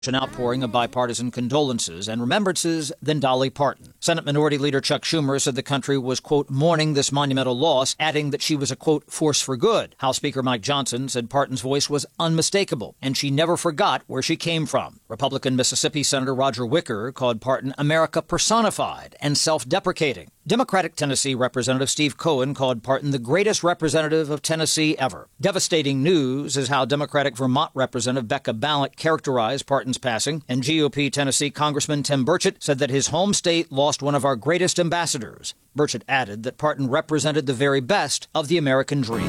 An outpouring of bipartisan condolences and remembrances than Dolly Parton. Senate Minority Leader Chuck Schumer said the country was, quote, mourning this monumental loss, adding that she was a, quote, force for good. House Speaker Mike Johnson said Parton's voice was unmistakable, and she never forgot where she came from. Republican Mississippi Senator Roger Wicker called Parton America personified and self-deprecating. Democratic Tennessee Representative Steve Cohen called Parton the greatest representative of Tennessee ever. Devastating news is how Democratic Vermont Representative Becca Balint characterized Parton's passing, and GOP Tennessee Congressman Tim Burchett said that his home state lost one of our greatest ambassadors. Burchett added that Parton represented the very best of the American dream.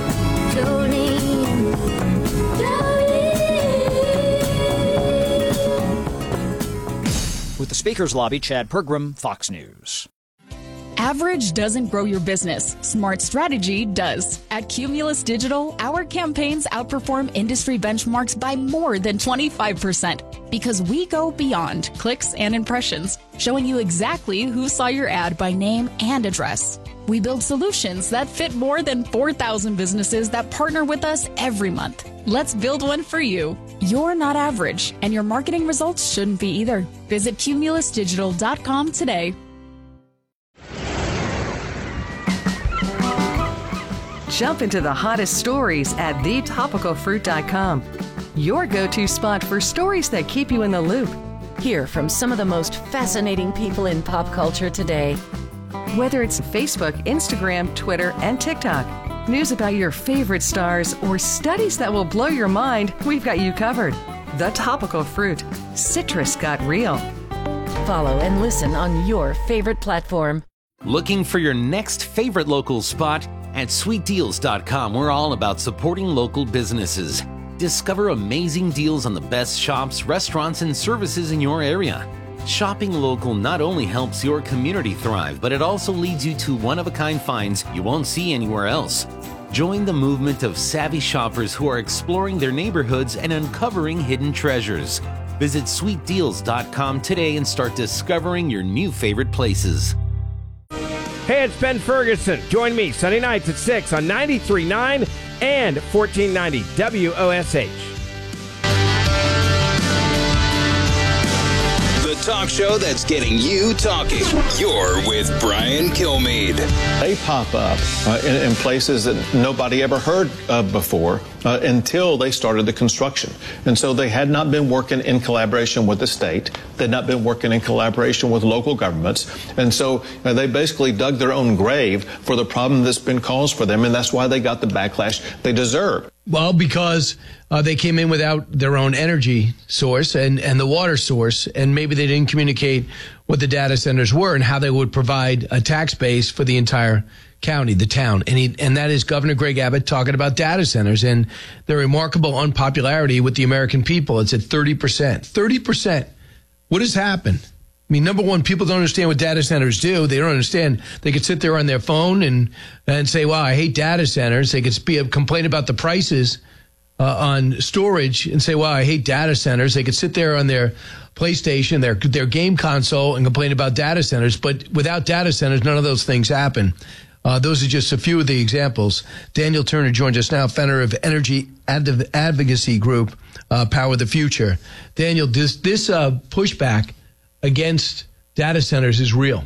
With the Speaker's Lobby, Chad Pergram, Fox News. Average doesn't grow your business. Smart strategy does. At Cumulus Digital, our campaigns outperform industry benchmarks by more than 25% because we go beyond clicks and impressions, showing you exactly who saw your ad by name and address. We build solutions that fit more than 4,000 businesses that partner with us every month. Let's build one for you. You're not average, and your marketing results shouldn't be either. Visit cumulusdigital.com today. Jump into the hottest stories at thetopicalfruit.com. Your go-to spot for stories that keep you in the loop. Hear from some of the most fascinating people in pop culture today. Whether it's Facebook, Instagram, Twitter, and TikTok, news about your favorite stars, or studies that will blow your mind, we've got you covered. The Topical Fruit. Citrus got real. Follow and listen on your favorite platform. Looking for your next favorite local spot? At sweetdeals.com, we're all about supporting local businesses. Discover amazing deals on the best shops, restaurants, and services in your area. Shopping local not only helps your community thrive, but it also leads you to one-of-a-kind finds you won't see anywhere else. Join the movement of savvy shoppers who are exploring their neighborhoods and uncovering hidden treasures. Visit sweetdeals.com today and start discovering your new favorite places. Hey, it's Ben Ferguson. Join me Sunday nights at 6 on 93.9 and 1490 WOSH. The talk show that's getting you talking. You're with Brian Kilmeade. They pop up in places that nobody ever heard of before until they started the construction. And so they had not been working in collaboration with the state. They'd not been working in collaboration with local governments. And so they basically dug their own grave for the problem that's been caused for them. And that's why they got the backlash they deserve. Well, because they came in without their own energy source and the water source, and maybe they didn't communicate what the data centers were and how they would provide a tax base for the entire county, the town. And that is Governor Greg Abbott talking about data centers and their remarkable unpopularity with the American people. It's at 30%. 30%. What has happened? I mean, number one, people don't understand what data centers do. They don't understand. They could sit there on their phone and say, wow, I hate data centers. They could complain about the prices on storage and say, wow, I hate data centers. They could sit there on their PlayStation, their game console, and complain about data centers. But without data centers, none of those things happen. Those are just a few of the examples. Daniel Turner joins us now, founder of energy advocacy group, Power the Future. Daniel, this pushback against data centers is real.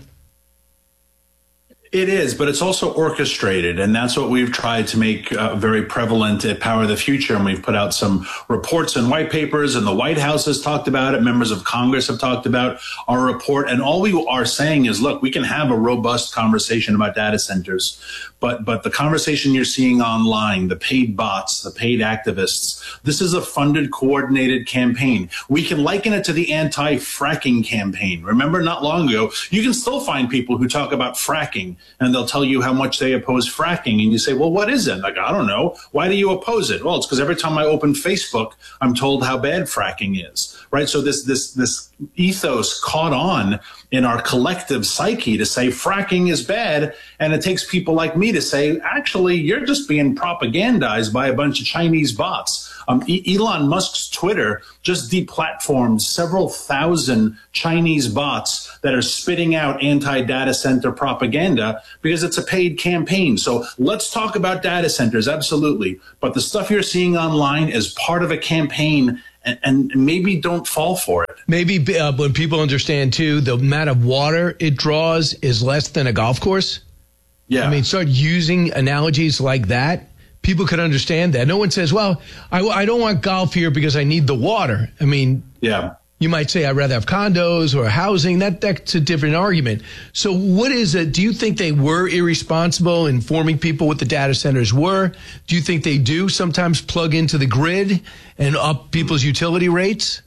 It is, but it's also orchestrated, and that's what we've tried to make very prevalent at Power the Future. And we've put out some reports and white papers, and the White House has talked about it. Members of Congress have talked about our report. And all we are saying is, look, we can have a robust conversation about data centers, but the conversation you're seeing online, the paid bots, the paid activists, this is a funded, coordinated campaign. We can liken it to the anti-fracking campaign. Remember, not long ago, you can still find people who talk about fracking, and they'll tell you how much they oppose fracking. And you say, well, what is it? Like, I don't know. Why do you oppose it? Well, it's because every time I open Facebook, I'm told how bad fracking is, right? So this ethos caught on in our collective psyche to say fracking is bad. And it takes people like me to say, actually, you're just being propagandized by a bunch of Chinese bots. Elon Musk's Twitter just deplatformed several thousand Chinese bots that are spitting out anti-data center propaganda because it's a paid campaign. So let's talk about data centers, absolutely. But the stuff you're seeing online is part of a campaign, and maybe don't fall for it. Maybe when people understand, too, the amount of water it draws is less than a golf course. Yeah. I mean, start using analogies like that. People could understand that. No one says, well, I don't want golf here because I need the water. I mean, yeah. You might say, I'd rather have condos or housing. That's a different argument. So what is it? Do you think they were irresponsible in informing people what the data centers were? Do you think they do sometimes plug into the grid and up people's utility rates?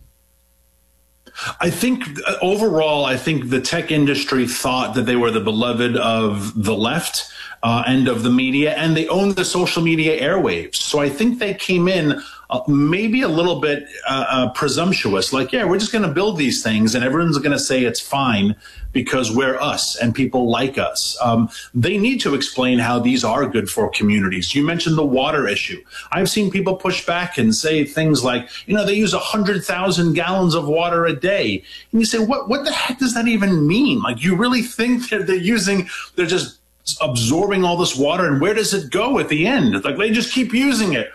I think overall, the tech industry thought that they were the beloved of the left and of the media, and they owned the social media airwaves. So I think they came in maybe a little bit presumptuous, like, yeah, we're just going to build these things and everyone's going to say it's fine because we're us and people like us. They need to explain how these are good for communities. You mentioned the water issue. I've seen people push back and say things like, they use 100,000 gallons of water a day. And you say, what the heck does that even mean? Like, you really think that they're just absorbing all this water, and where does it go at the end? It's like they just keep using it.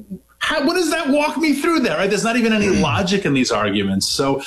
What does that walk me through there? Right? There's not even any logic in these arguments. So,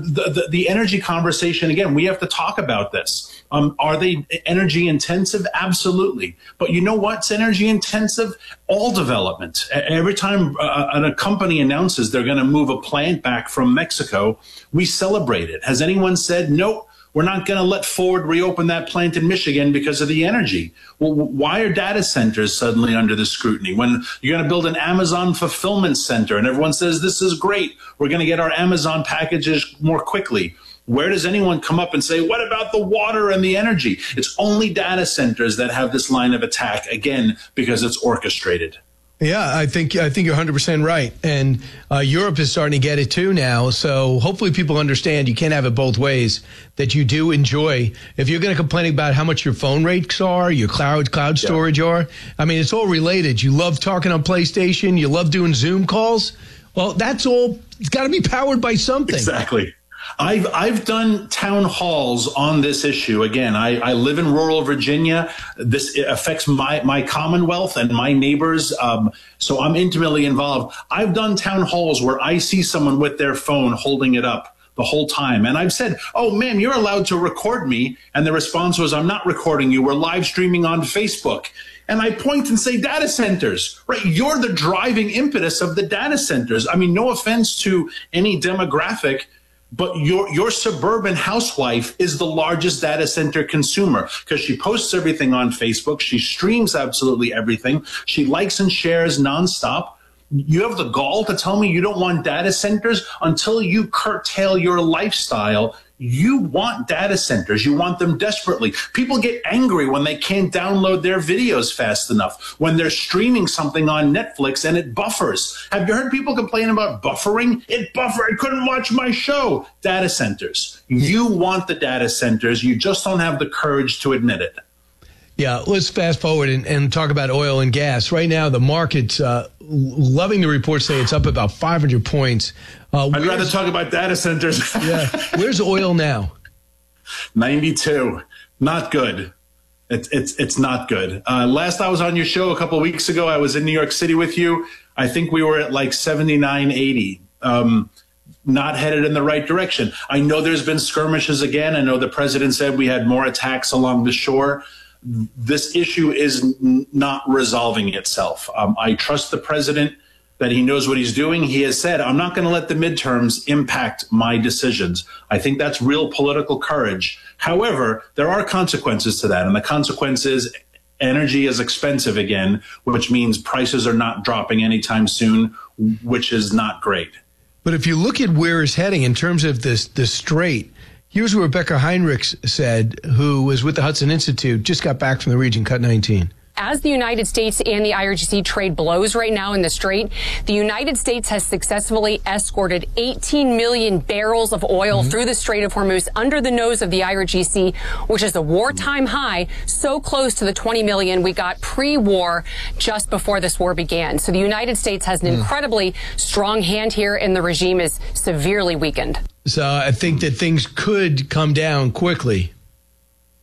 the energy conversation, again, we have to talk about this. Are they energy intensive? Absolutely. But you know what's energy intensive? All development. Every time a company announces they're going to move a plant back from Mexico, we celebrate it. Has anyone said, nope, we're not going to let Ford reopen that plant in Michigan because of the energy? Well, why are data centers suddenly under the scrutiny? When you're going to build an Amazon fulfillment center and everyone says, this is great, we're going to get our Amazon packages more quickly. Where does anyone come up and say, what about the water and the energy? It's only data centers that have this line of attack, again, because it's orchestrated. Yeah, I think you're 100% right. And Europe is starting to get it too now. So hopefully people understand you can't have it both ways, that you do enjoy. If you're going to complain about how much your phone rates are, your cloud storage are, I mean, it's all related. You love talking on PlayStation. You love doing Zoom calls. Well, that's all. It's got to be powered by something. Exactly. I've done town halls on this issue. Again, I live in rural Virginia. This affects my Commonwealth and my neighbors. So I'm intimately involved. I've done town halls where I see someone with their phone holding it up the whole time. And I've said, oh, ma'am, you're allowed to record me. And the response was, I'm not recording you. We're live streaming on Facebook. And I point and say data centers, right? You're the driving impetus of the data centers. I mean, no offense to any demographic, but your suburban housewife is the largest data center consumer because she posts everything on Facebook. She streams absolutely everything. She likes and shares nonstop. You have the gall to tell me you don't want data centers until you curtail your lifestyle. You want data centers. You want them desperately. People get angry when they can't download their videos fast enough, when they're streaming something on Netflix and it buffers. Have you heard people complain about buffering? It buffered. I couldn't watch my show. Data centers. You want the data centers. You just don't have the courage to admit it. Yeah, let's fast forward and talk about oil and gas. Right now, the market's loving the reports say it's up about 500 points. I'd rather talk about data centers. Yeah. Where's oil now? 92. Not good. It's not good. Last I was on your show a couple of weeks ago, I was in New York City with you. I think we were at like 79.80. Not headed in the right direction. I know there's been skirmishes again. I know the president said we had more attacks along the shore. This issue is not resolving itself. I trust the president that he knows what he's doing. He has said, I'm not going to let the midterms impact my decisions. I think that's real political courage. However, there are consequences to that. And the consequence is energy is expensive again, which means prices are not dropping anytime soon, which is not great. But if you look at where it's heading in terms of the strait, here's what Rebecca Heinrichs said, who was with the Hudson Institute, just got back from the region, Cut 19. As the United States and the IRGC trade blows right now in the Strait, the United States has successfully escorted 18 million barrels of oil through the Strait of Hormuz under the nose of the IRGC, which is a wartime high, so close to the 20 million we got pre-war just before this war began. So the United States has an incredibly strong hand here, and the regime is severely weakened. So I think that things could come down quickly.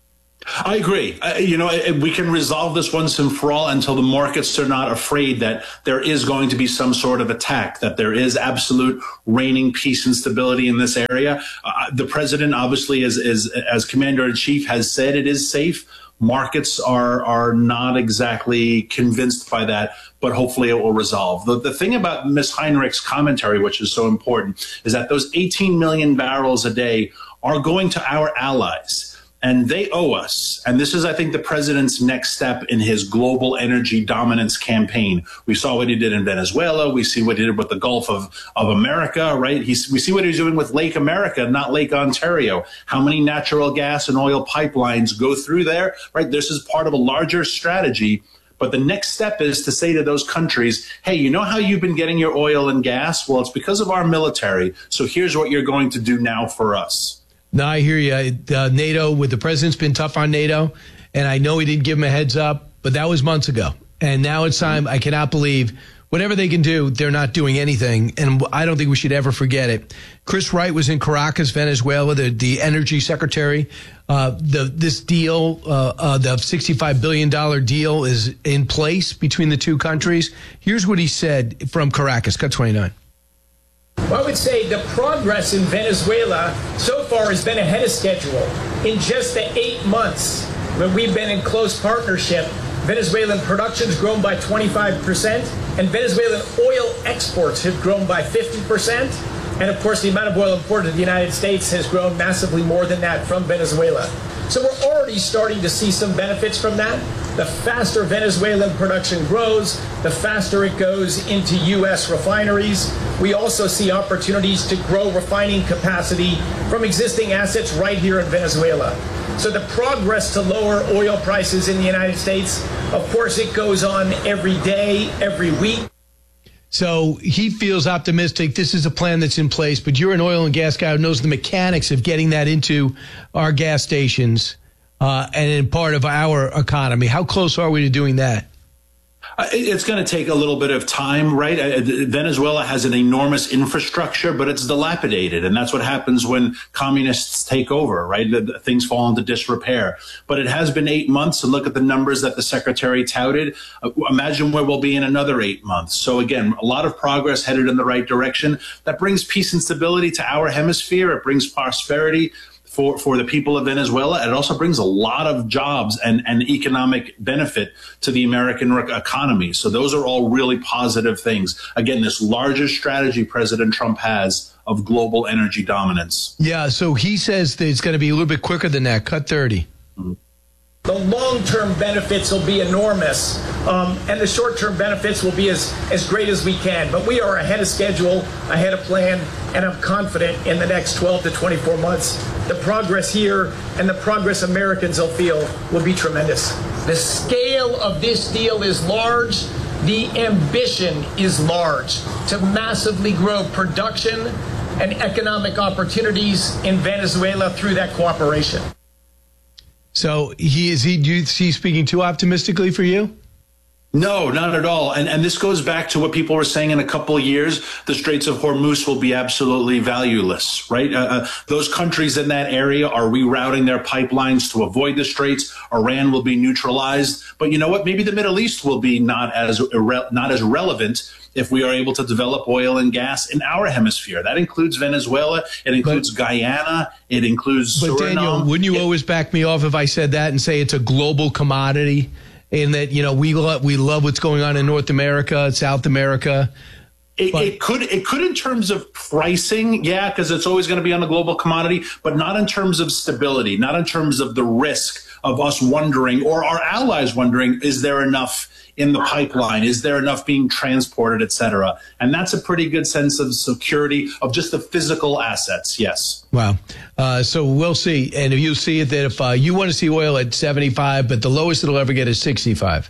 I agree. We can resolve this once and for all until the markets are not afraid that there is going to be some sort of attack, that there is absolute reigning peace and stability in this area. The president, obviously, as commander-in-chief, has said it is safe. Markets are not exactly convinced by that, but hopefully it will resolve. The thing about Ms. Heinrich's commentary, which is so important, is that those 18 million barrels a day are going to our allies. And they owe us. And this is, I think, the president's next step in his global energy dominance campaign. We saw what he did in Venezuela. We see what he did with the Gulf of America, right? We see what he's doing with Lake America, not Lake Ontario. How many natural gas and oil pipelines go through there, right? This is part of a larger strategy. But the next step is to say to those countries, hey, you know how you've been getting your oil and gas? Well, it's because of our military. So here's what you're going to do now for us. No, I hear you. NATO, with the president's been tough on NATO, and I know he didn't give him a heads up, but that was months ago. And now it's time. I cannot believe whatever they can do, they're not doing anything. And I don't think we should ever forget it. Chris Wright was in Caracas, Venezuela, the energy secretary. This deal, the $65 billion deal is in place between the two countries. Here's what he said from Caracas, cut 29. Well, I would say the progress in Venezuela so far has been ahead of schedule. In just the 8 months when we've been in close partnership, Venezuelan production has grown by 25%, and Venezuelan oil exports have grown by 50%. And of course, the amount of oil imported to the United States has grown massively more than that from Venezuela. So we're already starting to see some benefits from that. The faster Venezuelan production grows, the faster it goes into U.S. refineries. We also see opportunities to grow refining capacity from existing assets right here in Venezuela. So the progress to lower oil prices in the United States, of course, it goes on every day, every week. So he feels optimistic. This is a plan that's in place, but you're an oil and gas guy who knows the mechanics of getting that into our gas stations and in part of our economy. How close are we to doing that? It's going to take a little bit of time, right? Venezuela has an enormous infrastructure, but it's dilapidated. And that's what happens when communists take over, right? Things fall into disrepair. But it has been 8 months, and look at the numbers that the secretary touted. Imagine where we'll be in another 8 months. So again, a lot of progress headed in the right direction. That brings peace and stability to our hemisphere. It brings prosperity for the people of Venezuela. It also brings a lot of jobs and economic benefit to the American economy. So those are all really positive things. Again, this larger strategy President Trump has of global energy dominance. Yeah, so he says that it's going to be a little bit quicker than that. Cut 30. Mm-hmm. The long-term benefits will be enormous, and the short-term benefits will be as great as we can. But we are ahead of schedule, ahead of plan, and I'm confident in the next 12 to 24 months, the progress here and the progress Americans will feel will be tremendous. The scale of this deal is large. The ambition is large to massively grow production and economic opportunities in Venezuela through that cooperation. So do you see speaking too optimistically for you? No, not at all. And this goes back to what people were saying in a couple of years. The Straits of Hormuz will be absolutely valueless, right? Those countries in that area are rerouting their pipelines to avoid the Straits. Iran will be neutralized. But you know what? Maybe the Middle East will be not as relevant if we are able to develop oil and gas in our hemisphere. That includes Venezuela. It includes Guyana. It includes Suriname. But Daniel, wouldn't you always back me off if I said that and say it's a global commodity? In that, you know, we love what's going on in North America, South America. It could in terms of pricing, yeah, because it's always going to be on a global commodity, but not in terms of stability, not in terms of the risk of us wondering or our allies wondering, is there enough in the pipeline? Is there enough being transported, et cetera? And that's a pretty good sense of security of just the physical assets. Yes. Wow. So we'll see. And if you see it that if you want to see oil at 75, but the lowest it'll ever get is 65.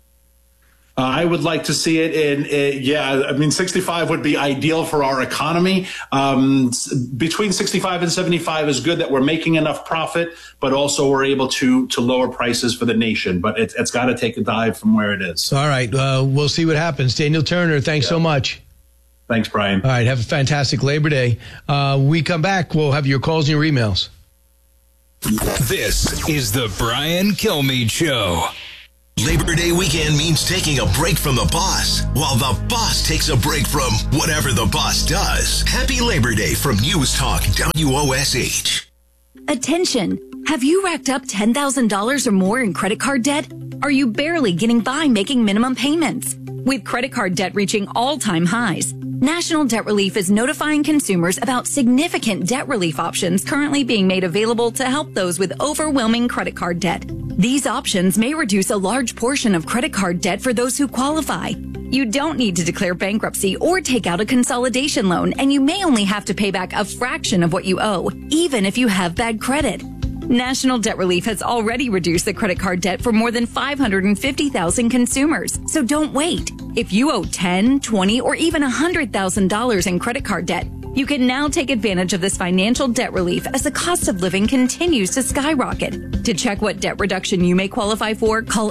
I would like to see it in 65 would be ideal for our economy. Between 65 and 75 is good that we're making enough profit, but also we're able to lower prices for the nation. But it's got to take a dive from where it is. All right. We'll see what happens. Daniel Turner, thanks so much. Thanks, Brian. All right. Have a fantastic Labor Day. We come back. We'll have your calls and your emails. This is the Brian Kilmeade Show. Labor Day weekend means taking a break from the boss, while the boss takes a break from whatever the boss does. Happy Labor Day from News Talk WOSH. Attention! Have you racked up $10,000 or more in credit card debt? Are you barely getting by making minimum payments? With credit card debt reaching all-time highs, National Debt Relief is notifying consumers about significant debt relief options currently being made available to help those with overwhelming credit card debt. These options may reduce a large portion of credit card debt for those who qualify. You don't need to declare bankruptcy or take out a consolidation loan, and you may only have to pay back a fraction of what you owe, even if you have bad credit. National Debt Relief has already reduced the credit card debt for more than 550,000 consumers. So don't wait. If you owe $10,000, $20,000, or even $100,000 in credit card debt, you can now take advantage of this financial debt relief as the cost of living continues to skyrocket. To check what debt reduction you may qualify for, call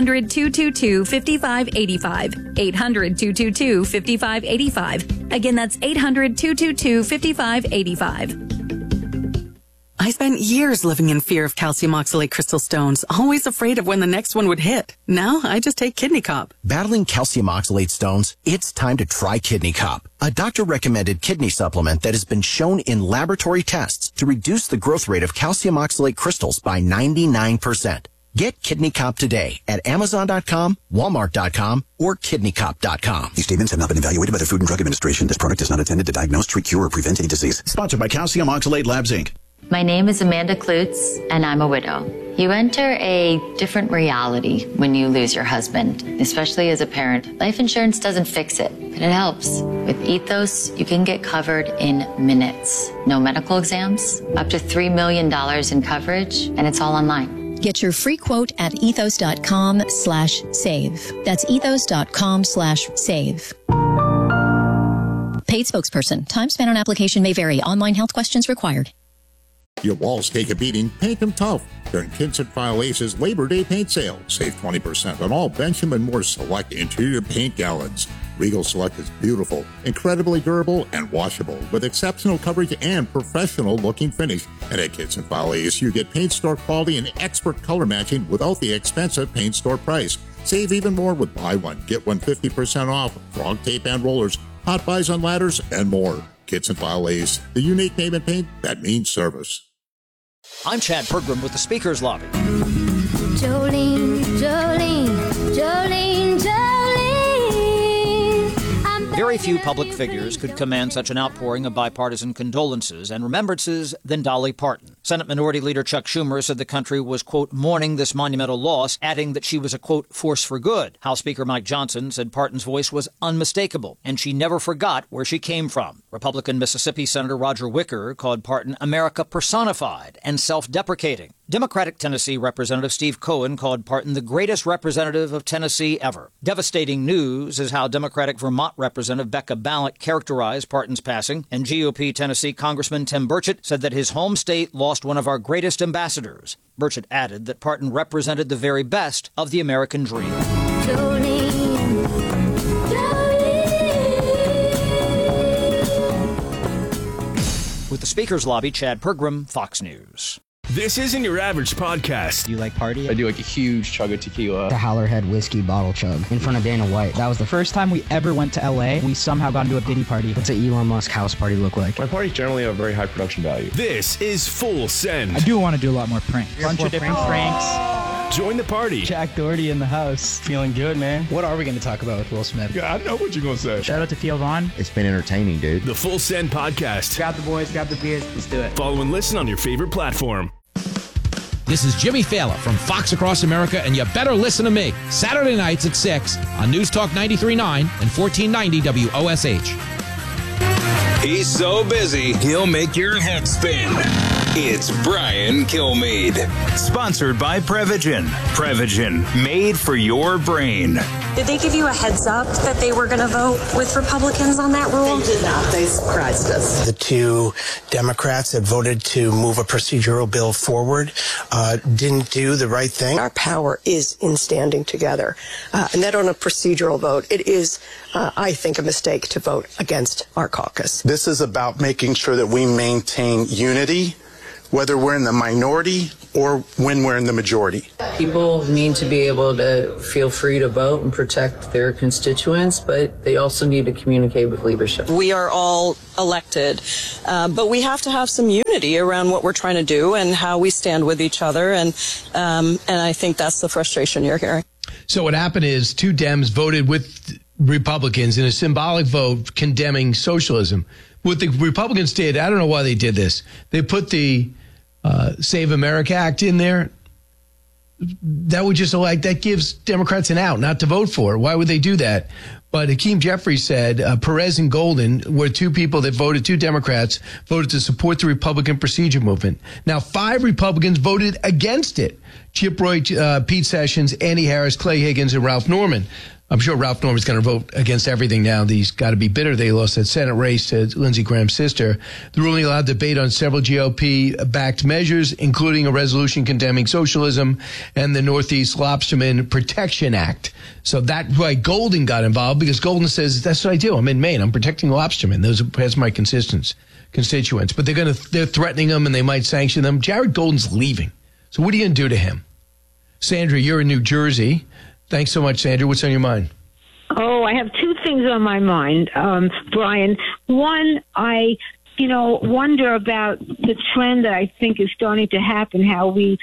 800-222-5585. 800-222-5585. Again, that's 800-222-5585. I spent years living in fear of calcium oxalate crystal stones, always afraid of when the next one would hit. Now I just take Kidney Cop. Battling calcium oxalate stones? It's time to try Kidney Cop, a doctor-recommended kidney supplement that has been shown in laboratory tests to reduce the growth rate of calcium oxalate crystals by 99%. Get Kidney Cop today at Amazon.com, Walmart.com, or KidneyCop.com. These statements have not been evaluated by the Food and Drug Administration. This product is not intended to diagnose, treat, cure, or prevent any disease. Sponsored by Calcium Oxalate Labs, Inc. My name is Amanda Klutz, and I'm a widow. You enter a different reality when you lose your husband, especially as a parent. Life insurance doesn't fix it, but it helps. With Ethos, you can get covered in minutes. No medical exams, up to $3 million in coverage, and it's all online. Get your free quote at ethos.com/save. That's ethos.com/save. Paid spokesperson. Time spent on application may vary. Online health questions required. Your walls take a beating, paint them tough. During Kinsett File Ace's Labor Day paint sale, save 20% on all Benjamin Moore Select interior paint gallons. Regal Select is beautiful, incredibly durable, and washable, with exceptional coverage and professional-looking finish. And at Kinsett File Ace, you get paint store quality and expert color matching without the expensive paint store price. Save even more with buy one, get one 50% off, frog tape and rollers, hot buys on ladders, and more. Kinsett File Ace, the unique name and paint that means service. I'm Chad Pergram with the Speakers Lobby. Jolene, Jolene, Jolene, Jolene. Very few public figures could command such an outpouring of bipartisan condolences and remembrances than Dolly Parton. Senate Minority Leader Chuck Schumer said the country was, quote, mourning this monumental loss, adding that she was a, quote, force for good. House Speaker Mike Johnson said Parton's voice was unmistakable, and she never forgot where she came from. Republican Mississippi Senator Roger Wicker called Parton America personified and self-deprecating. Democratic Tennessee Representative Steve Cohen called Parton the greatest representative of Tennessee ever. Devastating news is how Democratic Vermont Representative Becca Balint characterized Parton's passing, and GOP Tennessee Congressman Tim Burchett said that his home state lost one of our greatest ambassadors. Burchett added that Parton represented the very best of the American dream. Jolene, Jolene. With the Speakers Lobby, Chad Pergram, Fox News. This isn't your average podcast. Do you like party? I do like a huge chug of tequila. The Howlerhead whiskey bottle chug in front of Dana White. That was the first time we ever went to LA. We somehow got into a Diddy party. What's an Elon Musk house party look like? My parties generally have a very high production value. This is Full Send. I do want to do a lot more pranks. Bunch of different pranks. Join the party. Jack Doherty in the house. Feeling good, man. What are we going to talk about with Will Smith? Yeah, I know what you're going to say. Shout out to Theo Vaughn. It's been entertaining, dude. The Full Send podcast. Grab the boys, grab the beers. Let's do it. Follow and listen on your favorite platform. This is Jimmy Fallon from Fox Across America, and you better listen to me. Saturday nights at 6 on News Talk 93.9 and 1490 WOSH. He's so busy, he'll make your head spin. It's Brian Kilmeade. Sponsored by Prevagen. Prevagen, made for your brain. Did they give you a heads up that they were going to vote with Republicans on that rule? They did not. They surprised us. The two Democrats that voted to move a procedural bill forward didn't do the right thing. Our power is in standing together. And that on a procedural vote, it is, I think, a mistake to vote against our caucus. This is about making sure that we maintain unity whether we're in the minority or when we're in the majority. People need to be able to feel free to vote and protect their constituents, but they also need to communicate with leadership. We are all elected, but we have to have some unity around what we're trying to do and how we stand with each other, and I think that's the frustration you're hearing. So what happened is 2 Dems voted with Republicans in a symbolic vote condemning socialism. What the Republicans did, I don't know why they did this. They put the Save America Act in there. That would just that gives Democrats an out not to vote for it. Why would they do that? But Hakeem Jeffries said Perez and Golden were 2 people that voted, 2 Democrats voted to support the Republican procedure movement. Now 5 Republicans voted against it. Chip Roy, Pete Sessions, Andy Harris, Clay Higgins, and Ralph Norman. I'm sure Ralph Norman's going to vote against everything now. He's got to be bitter they lost that Senate race to Lindsey Graham's sister. The ruling allowed debate on several GOP-backed measures, including a resolution condemning socialism and the Northeast Lobsterman Protection Act. So that's why Golden got involved, because Golden says, that's what I do. I'm in Maine. I'm protecting lobstermen. That's my constituents. But they're threatening them, and they might sanction them. Jared Golden's leaving. So what are you going to do to him? Sandra, you're in New Jersey. Thanks so much, Sandra. What's on your mind? Oh, I have 2 things on my mind, Brian. One, I wonder about the trend that I think is starting to happen, how we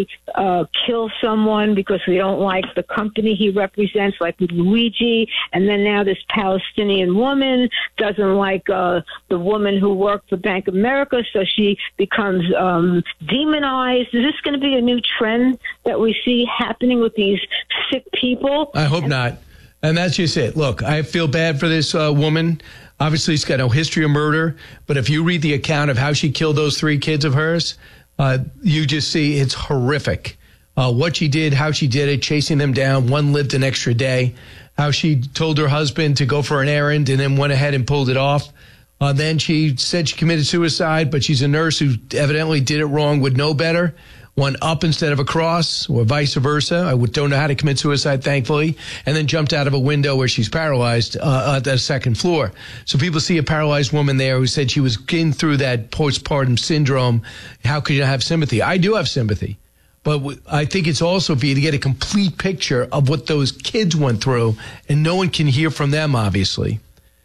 kill someone because we don't like the company he represents, like with Luigi, and then now this Palestinian woman doesn't like the woman who worked for Bank of America, so she becomes demonized. Is this going to be a new trend that we see happening with these sick people? I hope not. And that's just it. Look, I feel bad for this woman. Obviously, she's got no history of murder. But if you read the account of how she killed those 3 kids of hers, you just see it's horrific. What she did, how she did it, chasing them down. One lived an extra day. How she told her husband to go for an errand and then went ahead and pulled it off. Then she said she committed suicide, but she's a nurse who evidently did it wrong, would know better. One up instead of across, or vice versa. I don't know how to commit suicide, thankfully, and then jumped out of a window where she's paralyzed at the 2nd floor. So people see a paralyzed woman there who said she was getting through that postpartum syndrome. How could you have sympathy? I do have sympathy. But I think it's also for you to get a complete picture of what those kids went through, and no one can hear from them, obviously.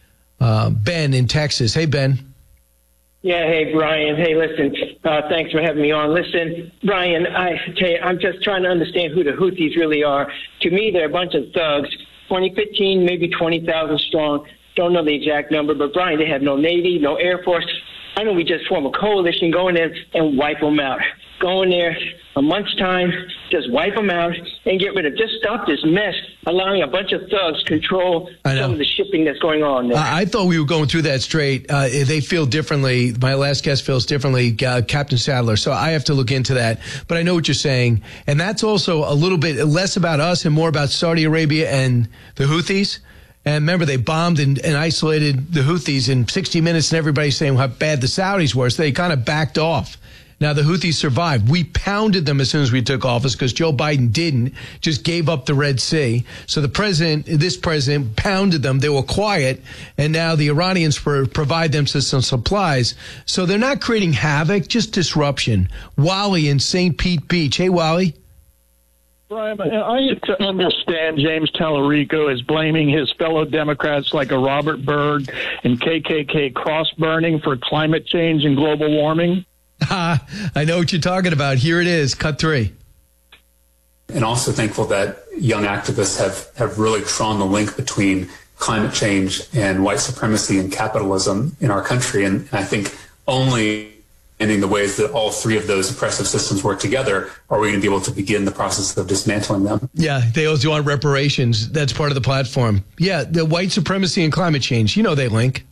Ben in Texas. Hey, Ben. Yeah, hey, Brian. Hey, listen, thanks for having me on. Listen, Brian, I tell you, I'm just trying to understand who the Houthis really are. To me, they're a bunch of thugs, 2015, maybe 20,000 strong. Don't know the exact number, but Brian, they have no Navy, no Air Force. I know we just form a coalition, go in there and wipe them out. Go in there a month's time, just wipe them out and get rid of. Just stop this mess, allowing a bunch of thugs control some of the shipping that's going on there. I thought we were going through that straight. They feel differently. My last guest feels differently, Captain Sadler. So I have to look into that. But I know what you're saying. And that's also a little bit less about us and more about Saudi Arabia and the Houthis. And remember, they bombed and isolated the Houthis in 60 minutes, and everybody's saying how bad the Saudis were. So they kind of backed off. Now, the Houthis survived. We pounded them as soon as we took office because Joe Biden didn't, just gave up the Red Sea. So this president pounded them. They were quiet. And now the Iranians provide them with some supplies. So they're not creating havoc, just disruption. Wally in St. Pete Beach. Hey, Wally. Brian, I understand James Tallarico is blaming his fellow Democrats like a Robert Byrd and KKK cross-burning for climate change and global warming. I know what you're talking about. Here it is, cut 3. And also thankful that young activists have really drawn the link between climate change and white supremacy and capitalism in our country. And I think only in the ways that all 3 of those oppressive systems work together are we going to be able to begin the process of dismantling them. Yeah, they also want reparations. That's part of the platform. Yeah, the white supremacy and climate change, they link.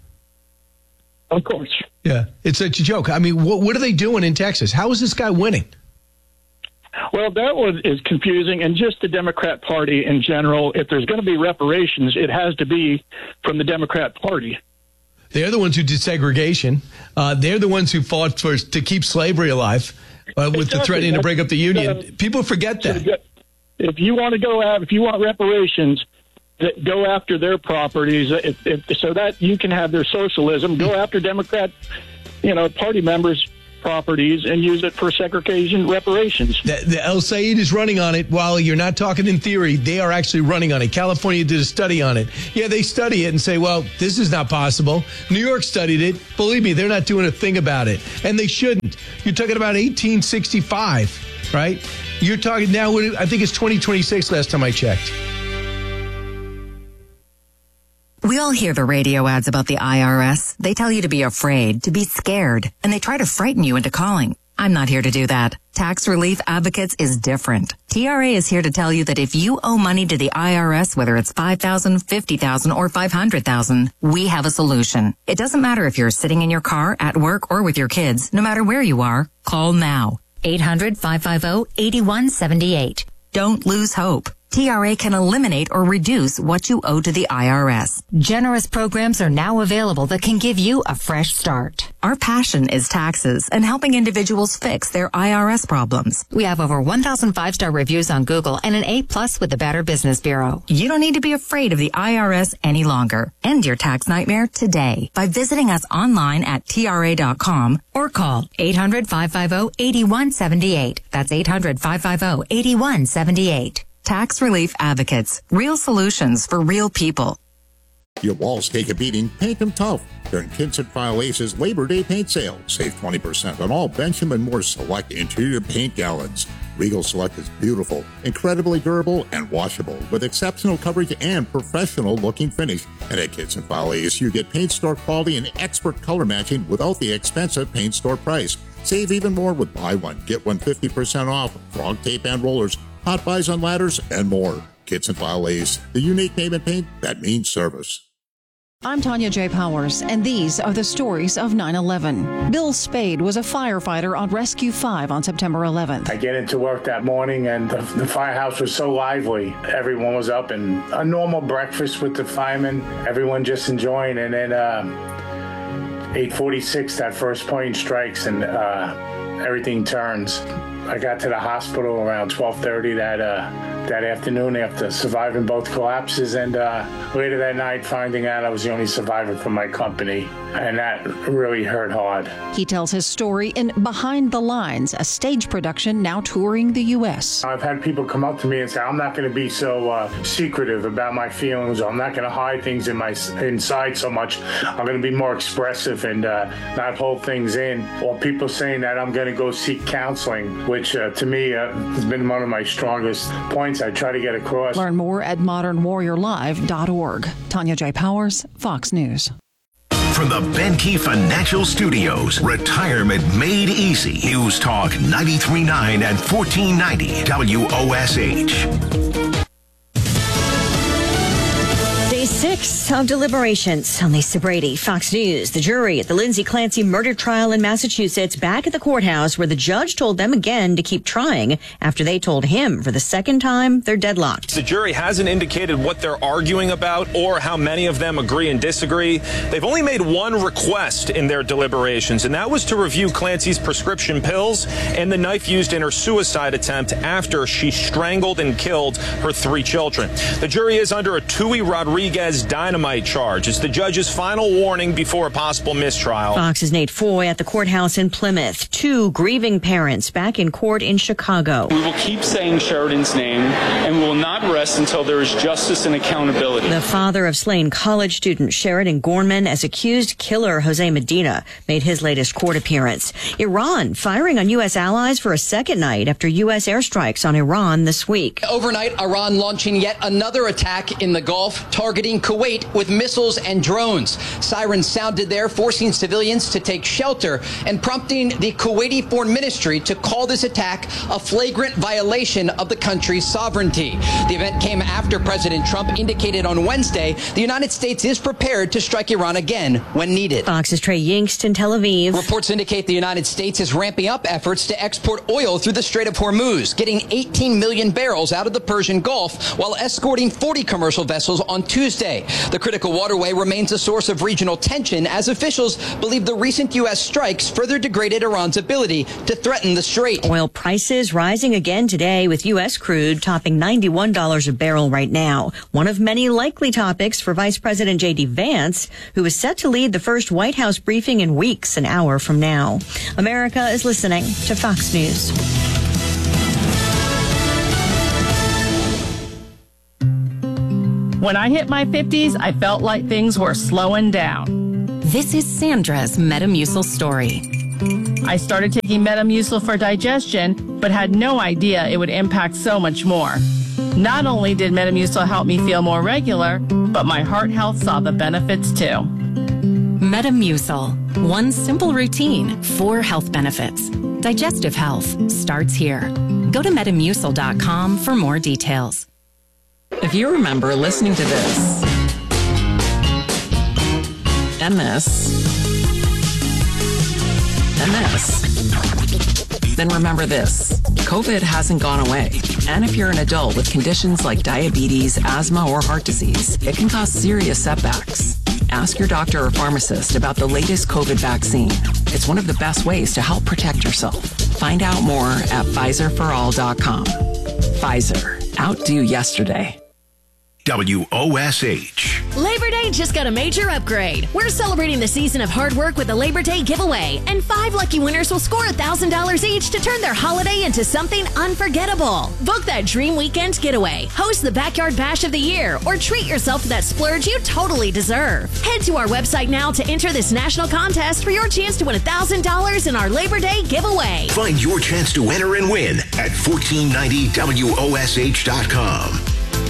Of course. Yeah, it's such a joke. I mean, what are they doing in Texas? How is this guy winning? Well, that is confusing, and just the Democrat Party in general. If there's going to be reparations, it has to be from the Democrat Party. They're the ones who did segregation. They're the ones who fought to keep slavery alive with the threatening to break up the union. People forget that. If you want reparations, go after their properties so that you can have their socialism. Go after Democrat, party members properties and use it for segregation reparations. The El Said is running on it. While you're not talking in theory, they are actually running on it. California did a study on it. Yeah, they study it and say, well, this is not possible. New York studied it. Believe me, they're not doing a thing about it. And they shouldn't. You're talking about 1865, right? You're talking now, I think it's 2026 last time I checked. We all hear the radio ads about the IRS. They tell you to be afraid, to be scared, and they try to frighten you into calling. I'm not here to do that. Tax Relief Advocates is different. TRA is here to tell you that if you owe money to the IRS, whether it's $5,000, $50,000, or $500,000, we have a solution. It doesn't matter if you're sitting in your car, at work, or with your kids. No matter where you are, call now. 800-550-8178. Don't lose hope. TRA can eliminate or reduce what you owe to the IRS. Generous programs are now available that can give you a fresh start. Our passion is taxes and helping individuals fix their IRS problems. We have over 1,000 5-star reviews on Google and an A+ with the Better Business Bureau. You don't need to be afraid of the IRS any longer. End your tax nightmare today by visiting us online at TRA.com or call 800-550-8178. That's 800-550-8178. Tax Relief Advocates. Real solutions for real people. Your walls take a beating, paint them tough. During Kinsett File Ace's Labor Day paint sale, save 20% on all Benjamin Moore Select interior paint gallons. Regal Select is beautiful, incredibly durable, and washable, with exceptional coverage and professional-looking finish. And at Kinsett File Ace, you get paint store quality and expert color matching without the expensive paint store price. Save even more with buy one, get one 50% off, frog tape and rollers, hot buys on ladders, and more. Kinsett File Ace, the unique name in paint that means service. I'm Tanya J. Powers, and these are the stories of 9/11. Bill Spade was a firefighter on Rescue 5 on September 11th. I get into work that morning, and the firehouse was so lively. Everyone was up, and a normal breakfast with the firemen, everyone just enjoying. And then 8:46, that first plane strikes, and everything turns. I got to the hospital around 12:30 that afternoon after surviving both collapses, and later that night finding out I was the only survivor from my company, and that really hurt hard. He tells his story in Behind the Lines, a stage production now touring the U.S. I've had people come up to me and say, I'm not going to be so secretive about my feelings, or I'm not going to hide things inside so much. I'm going to be more expressive and not hold things in. Or people saying that I'm going to go seek counseling, which to me has been one of my strongest points I try to get across. Learn more at modernwarriorlive.org. Tanya J. Powers, Fox News. From the Benke Financial Studios, Retirement Made Easy. News Talk 93.9 and 1490 WOSH. Day 6 of deliberations. I'm Lisa Brady, Fox News. The jury at the Lindsay Clancy murder trial in Massachusetts back at the courthouse where the judge told them again to keep trying after they told him for the second time they're deadlocked. The jury hasn't indicated what they're arguing about or how many of them agree and disagree. They've only made one request in their deliberations, and that was to review Clancy's prescription pills and the knife used in her suicide attempt after she strangled and killed her 3 children. The jury is under a Tui Rodriguez dynamite charge. It's the judge's final warning before a possible mistrial. Fox's Nate Foy at the courthouse in Plymouth. 2 grieving parents back in court in Chicago. We will keep saying Sheridan's name, and we will not rest until there is justice and accountability. The father of slain college student Sheridan Gorman as accused killer Jose Medina made his latest court appearance. Iran firing on U.S. allies for a second night after U.S. airstrikes on Iran this week. Overnight, Iran launching yet another attack in the Gulf, targeting Kuwait with missiles and drones. Sirens sounded there, forcing civilians to take shelter and prompting the Kuwaiti Foreign Ministry to call this attack a flagrant violation of the country's sovereignty. The event came after President Trump indicated on Wednesday the United States is prepared to strike Iran again when needed. Fox's Trey Yingst in Tel Aviv. Reports indicate the United States is ramping up efforts to export oil through the Strait of Hormuz, getting 18 million barrels out of the Persian Gulf while escorting 40 commercial vessels on Tuesday. The critical waterway remains a source of regional tension as officials believe the recent U.S. strikes further degraded Iran's ability to threaten the strait. Oil prices rising again today with U.S. crude topping $91 a barrel right now. One of many likely topics for Vice President J.D. Vance, who is set to lead the first White House briefing in weeks, an hour from now. America is listening to Fox News. When I hit my 50s, I felt like things were slowing down. This is Sandra's Metamucil story. I started taking Metamucil for digestion, but had no idea it would impact so much more. Not only did Metamucil help me feel more regular, but my heart health saw the benefits too. Metamucil. One simple routine, 4 health benefits. Digestive health starts here. Go to Metamucil.com for more details. If you remember listening to this, and this, and this, then remember this. COVID hasn't gone away. And if you're an adult with conditions like diabetes, asthma, or heart disease, it can cause serious setbacks. Ask your doctor or pharmacist about the latest COVID vaccine. It's one of the best ways to help protect yourself. Find out more at PfizerForAll.com. Pfizer. Outdo yesterday. WOSH. Labor Day just got a major upgrade. We're celebrating the season of hard work with a Labor Day giveaway, and 5 lucky winners will score $1,000 each to turn their holiday into something unforgettable. Book that dream weekend getaway, host the Backyard Bash of the Year, or treat yourself to that splurge you totally deserve. Head to our website now to enter this national contest for your chance to win $1,000 in our Labor Day giveaway. Find your chance to enter and win at 1490WOSH.com.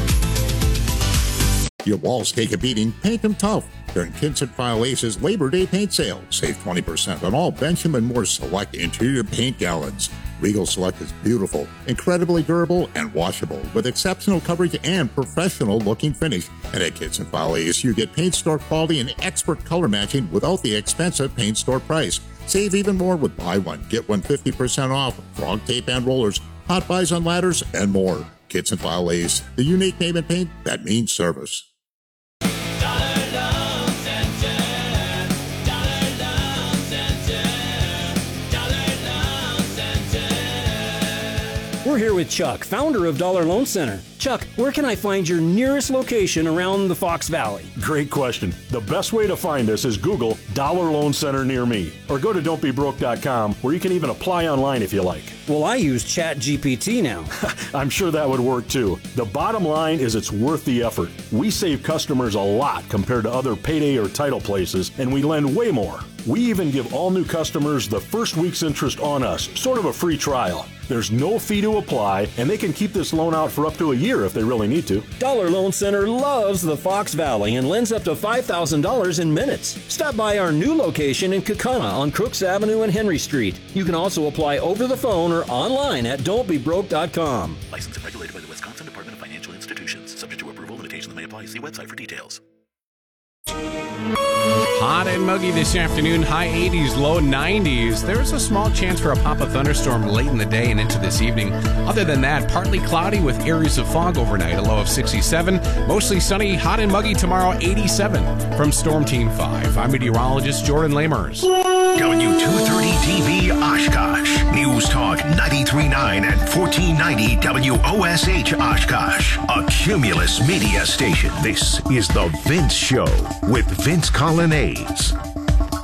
Your walls take a beating, paint them tough. During Kinsett File Ace's Labor Day paint sale, save 20% on all Benjamin Moore Select interior paint gallons. Regal Select is beautiful, incredibly durable, and washable, with exceptional coverage and professional-looking finish. And at Kinsett File Ace, you get paint store quality and expert color matching without the expensive paint store price. Save even more with buy one, get one 50% off, frog tape and rollers, hot buys on ladders, and more. Kinsett File Ace, the unique name in paint that means service. We're here with Chuck, founder of Dollar Loan Center. Chuck, where can I find your nearest location around the Fox Valley? Great question. The best way to find us is Google Dollar Loan Center near me, or go to don'tbebroke.com, where you can even apply online if you like. Well, I use ChatGPT now. I'm sure that would work too. The bottom line is it's worth the effort. We save customers a lot compared to other payday or title places, and we lend way more. We even give all new customers the first week's interest on us, sort of a free trial. There's no fee to apply, and they can keep this loan out for up to a year if they really need to. Dollar Loan Center loves the Fox Valley and lends up to $5,000 in minutes. Stop by our new location in Kaukauna on Crooks Avenue and Henry Street. You can also apply over the phone or online at don'tbebroke.com. Licensed and regulated by the Wisconsin Department of Financial Institutions. Subject to approval, limitations may apply. See website for details. Hot and muggy this afternoon, high 80s, low 90s. There's a small chance for a pop of thunderstorm late in the day and into this evening. Other than that, partly cloudy with areas of fog overnight, a low of 67. Mostly sunny, hot and muggy tomorrow, 87. From Storm Team 5, I'm meteorologist Jordan Lamers. W230 TV Oshkosh. News Talk 93.9 and 1490 WOSH Oshkosh. A Cumulus media station. This is The Vince Show with Vince Colonnese.